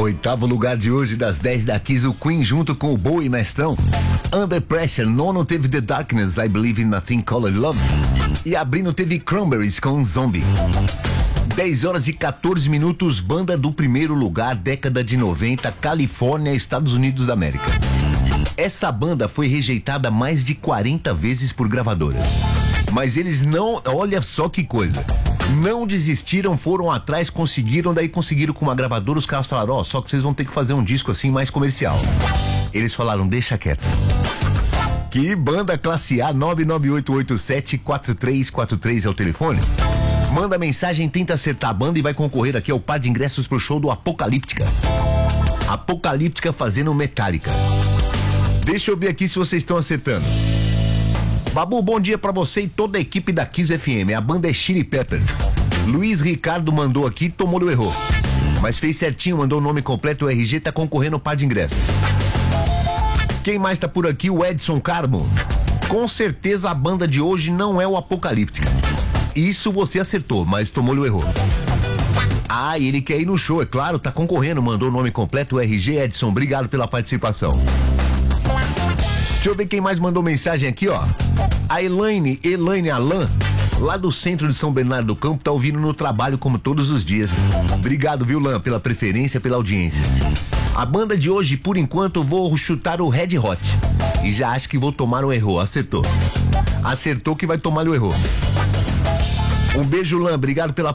Oitavo lugar de hoje das 10 da Kiss, o Queen junto com o Bowie Mestrão. Under Pressure. Nono teve The Darkness, I Believe in Nothing Called Love. E abrindo teve Cranberries com Zombie. 10 horas e 14 minutos, banda do primeiro lugar, década de 90, Califórnia, Estados Unidos da América. Essa banda foi rejeitada mais de 40 vezes por gravadoras. Mas eles não, olha só que coisa, não desistiram, foram atrás, conseguiram com uma gravadora, os caras falaram, só que vocês vão ter que fazer um disco assim mais comercial. Eles falaram, deixa quieto. Que banda classe A, 99887-4343 é o telefone. Manda mensagem, tenta acertar a banda e vai concorrer aqui ao par de ingressos pro show do Apocalíptica. Apocalíptica fazendo Metallica. Deixa eu ver aqui se vocês estão acertando. Babu, bom dia pra você e toda a equipe da Kiss FM. A banda é Chili Peppers. Luiz Ricardo mandou aqui, tomou-lhe errou. Mas fez certinho, mandou o nome completo, o RG, tá concorrendo ao par de ingressos. Quem mais tá por aqui? O Edson Carmo. Com certeza a banda de hoje não é o Apocalíptica. Isso você acertou, mas tomou-lhe o erro. E ele quer ir no show, é claro, tá concorrendo, mandou o nome completo, o RG. Edson, obrigado pela participação. Deixa eu ver quem mais mandou mensagem aqui, ó. A Elaine Alain, lá do centro de São Bernardo do Campo, tá ouvindo no trabalho como todos os dias. Obrigado, viu, Lan, pela preferência, pela audiência. A banda de hoje, por enquanto, vou chutar o Red Hot. E já acho que vou tomar um erro. Acertou. Acertou que vai tomar o erro. Um beijo, Lan, obrigado pela